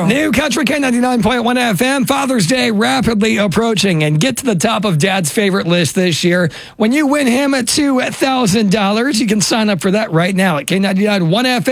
New Country K99.1 FM, Father's Day rapidly approaching, and get to the top of Dad's favorite list this year. When you win him $2,000, you can sign up for that right now at K99.1 FM.